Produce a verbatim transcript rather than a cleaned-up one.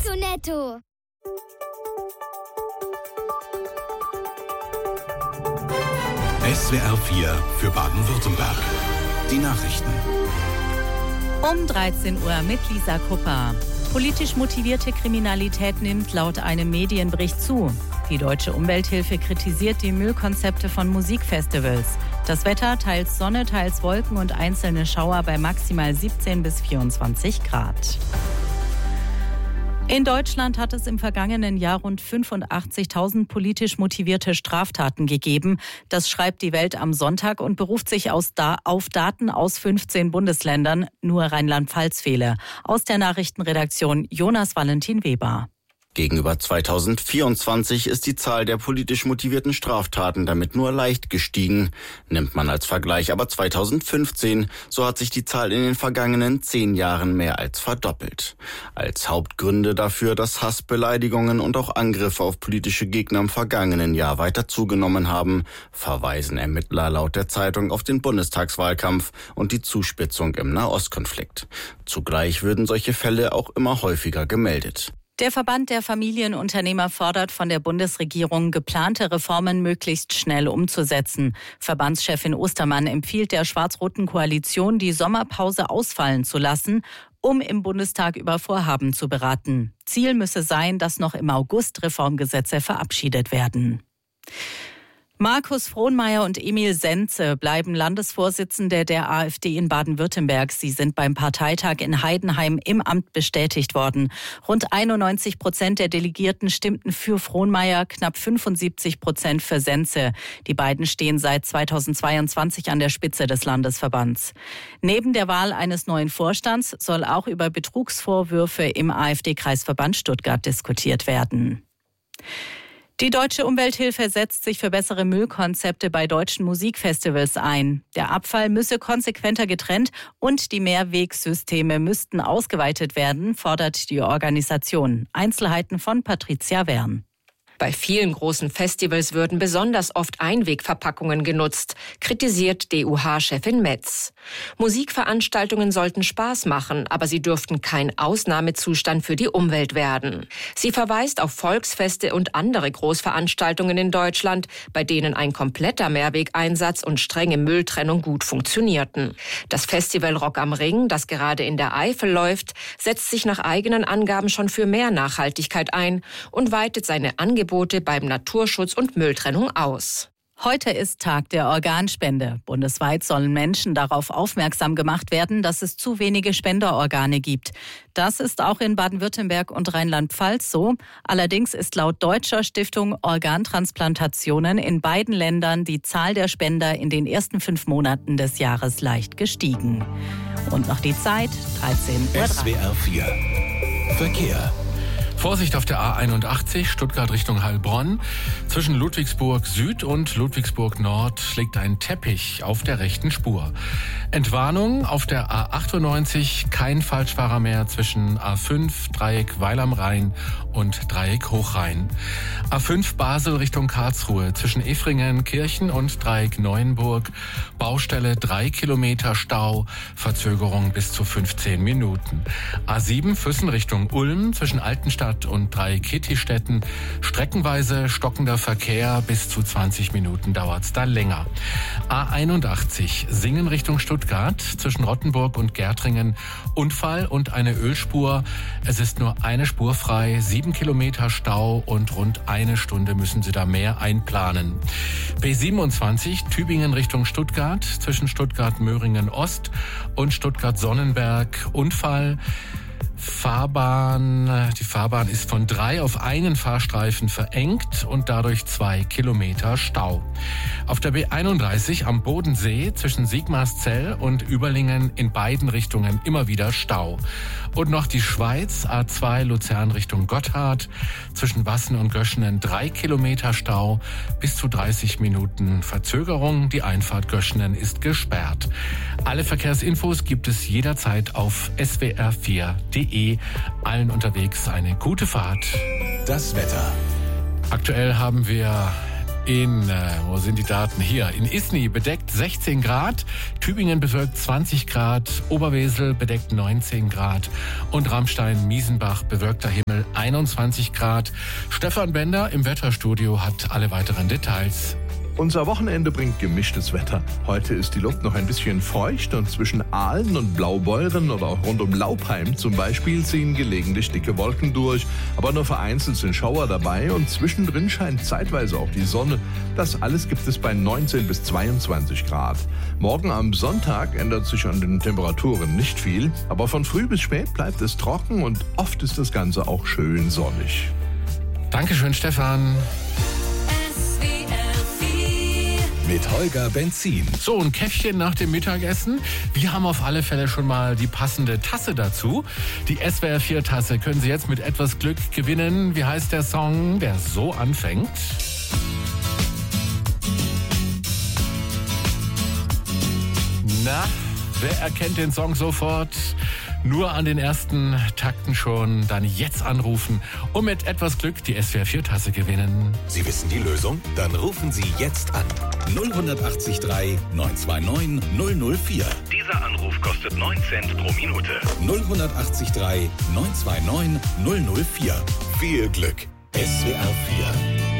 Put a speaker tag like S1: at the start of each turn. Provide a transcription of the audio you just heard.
S1: zu netto.
S2: S W R vier für Baden-Württemberg. Die Nachrichten.
S3: Um dreizehn Uhr mit Lisa Kupper. Politisch motivierte Kriminalität nimmt laut einem Medienbericht zu. Die Deutsche Umwelthilfe kritisiert die Müllkonzepte von Musikfestivals. Das Wetter teils Sonne, teils Wolken und einzelne Schauer bei maximal siebzehn bis vierundzwanzig Grad. In Deutschland hat es im vergangenen Jahr rund fünfundachtzigtausend politisch motivierte Straftaten gegeben. Das schreibt die Welt am Sonntag und beruft sich aus da- auf Daten aus fünfzehn Bundesländern. Nur Rheinland-Pfalz fehle. Aus der Nachrichtenredaktion Jonas Valentin Weber.
S4: Gegenüber zweitausendvierundzwanzig ist die Zahl der politisch motivierten Straftaten damit nur leicht gestiegen. Nimmt man als Vergleich aber zweitausendfünfzehn, so hat sich die Zahl in den vergangenen zehn Jahren mehr als verdoppelt. Als Hauptgründe dafür, dass Hass, Beleidigungen und auch Angriffe auf politische Gegner im vergangenen Jahr weiter zugenommen haben, verweisen Ermittler laut der Zeitung auf den Bundestagswahlkampf und die Zuspitzung im Nahostkonflikt. Zugleich würden solche Fälle auch immer häufiger gemeldet.
S3: Der Verband der Familienunternehmer fordert von der Bundesregierung, geplante Reformen möglichst schnell umzusetzen. Verbandschefin Ostermann empfiehlt der schwarz-roten Koalition, die Sommerpause ausfallen zu lassen, um im Bundestag über Vorhaben zu beraten. Ziel müsse sein, dass noch im August Reformgesetze verabschiedet werden. Markus Frohnmayer und Emil Senze bleiben Landesvorsitzende der AfD in Baden-Württemberg. Sie sind beim Parteitag in Heidenheim im Amt bestätigt worden. Rund einundneunzig Prozent der Delegierten stimmten für Frohnmayer, knapp fünfundsiebzig Prozent für Senze. Die beiden stehen seit zweitausendzweiundzwanzig an der Spitze des Landesverbands. Neben der Wahl eines neuen Vorstands soll auch über Betrugsvorwürfe im AfD-Kreisverband Stuttgart diskutiert werden. Die Deutsche Umwelthilfe setzt sich für bessere Müllkonzepte bei deutschen Musikfestivals ein. Der Abfall müsse konsequenter getrennt und die Mehrwegsysteme müssten ausgeweitet werden, fordert die Organisation. Einzelheiten von Patricia Wern.
S5: Bei vielen großen Festivals würden besonders oft Einwegverpackungen genutzt, kritisiert D U H-Chefin Metz. Musikveranstaltungen sollten Spaß machen, aber sie dürften kein Ausnahmezustand für die Umwelt werden. Sie verweist auf Volksfeste und andere Großveranstaltungen in Deutschland, bei denen ein kompletter Mehrwegeinsatz und strenge Mülltrennung gut funktionierten. Das Festival Rock am Ring, das gerade in der Eifel läuft, setzt sich nach eigenen Angaben schon für mehr Nachhaltigkeit ein und weitet seine Angebote beim Naturschutz und Mülltrennung aus.
S3: Heute ist Tag der Organspende. Bundesweit sollen Menschen darauf aufmerksam gemacht werden, dass es zu wenige Spenderorgane gibt. Das ist auch in Baden-Württemberg und Rheinland-Pfalz so. Allerdings ist laut Deutscher Stiftung Organtransplantationen in beiden Ländern die Zahl der Spender in den ersten fünf Monaten des Jahres leicht gestiegen. Und noch die Zeit, dreizehn Uhr.
S2: S W R vier Verkehr.
S6: Vorsicht auf der A einundachtzig, Stuttgart Richtung Heilbronn. Zwischen Ludwigsburg Süd und Ludwigsburg Nord liegt ein Teppich auf der rechten Spur. Entwarnung auf der A achtundneunzig, kein Falschfahrer mehr zwischen A fünf, Dreieck Weil am Rhein und Dreieck Hochrhein. A fünf Basel Richtung Karlsruhe, zwischen Efringen, Kirchen und Dreieck Neuenburg. Baustelle drei Kilometer Stau, Verzögerung bis zu fünfzehn Minuten. A sieben Füssen Richtung Ulm, zwischen Altenstadt und drei Kittistädten. Streckenweise stockender Verkehr, bis zu zwanzig Minuten dauert's da länger. A einundachtzig Singen Richtung Stuttgart, zwischen Rottenburg und Gärtringen. Unfall und eine Ölspur. Es ist nur eine Spur frei, sieben Kilometer Stau und rund eine Stunde müssen Sie da mehr einplanen. B siebenundzwanzig Tübingen Richtung Stuttgart, zwischen Stuttgart-Möhringen Ost und Stuttgart-Sonnenberg. Unfall. Fahrbahn, die Fahrbahn ist von drei auf einen Fahrstreifen verengt und dadurch zwei Kilometer Stau. Auf der B einunddreißig am Bodensee zwischen Sigmarszell und Überlingen in beiden Richtungen immer wieder Stau. Und noch die Schweiz, A zwei Luzern Richtung Gotthard, zwischen Wassen und Göschenen drei Kilometer Stau, bis zu dreißig Minuten Verzögerung. Die Einfahrt Göschenen ist gesperrt. Alle Verkehrsinfos gibt es jederzeit auf S W R vier punkt de. Allen unterwegs eine gute Fahrt.
S2: Das Wetter.
S6: Aktuell haben wir In, äh, wo sind die Daten? Hier, in Isny bedeckt sechzehn Grad, Tübingen bewölkt zwanzig Grad, Oberwesel bedeckt neunzehn Grad und Ramstein-Miesenbach bewölkter Himmel einundzwanzig Grad. Stefan Bender im Wetterstudio hat alle weiteren Details.
S1: Unser Wochenende bringt gemischtes Wetter. Heute ist die Luft noch ein bisschen feucht und zwischen Aalen und Blaubeuren oder auch rund um Laupheim zum Beispiel ziehen gelegentlich dicke Wolken durch. Aber nur vereinzelt sind Schauer dabei und zwischendrin scheint zeitweise auch die Sonne. Das alles gibt es bei neunzehn bis zweiundzwanzig Grad. Morgen am Sonntag ändert sich an den Temperaturen nicht viel, aber von früh bis spät bleibt es trocken und oft ist das Ganze auch schön sonnig.
S6: Dankeschön, Stefan.
S2: Mit Holger Benzin.
S6: So, ein Käffchen nach dem Mittagessen. Wir haben auf alle Fälle schon mal die passende Tasse dazu. Die S W R vier Tasse können Sie jetzt mit etwas Glück gewinnen. Wie heißt der Song, der so anfängt? Na, wer erkennt den Song sofort? Nur an den ersten Takten schon, dann jetzt anrufen und mit etwas Glück die S W R vier Tasse gewinnen.
S2: Sie wissen die Lösung? Dann rufen Sie jetzt an. null acht drei neun zwei neun null null vier.
S7: Dieser Anruf kostet neun Cent pro Minute.
S2: null acht drei neun zwei neun null null vier. Viel Glück. S W R vier.